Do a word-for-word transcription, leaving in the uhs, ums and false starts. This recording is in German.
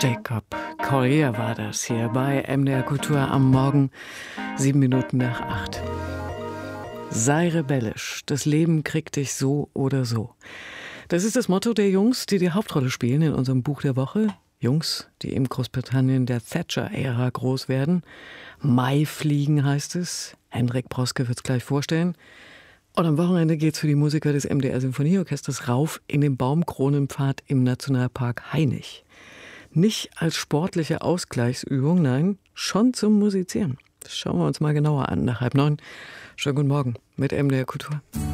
Jacob Collier war das hier bei M D R Kultur am Morgen, sieben Minuten nach acht. Sei rebellisch, das Leben kriegt dich so oder so. Das ist das Motto der Jungs, die die Hauptrolle spielen in unserem Buch der Woche. Jungs, die in Großbritannien der Thatcher-Ära groß werden. Maifliegen heißt es. Hendrik Broske wird es gleich vorstellen. Und am Wochenende geht's für die Musiker des M D R-Symphonieorchesters rauf in den Baumkronenpfad im Nationalpark Hainich. Nicht als sportliche Ausgleichsübung, nein, schon zum Musizieren. Das schauen wir uns mal genauer an nach halb neun. Schönen guten Morgen mit M D R Kultur.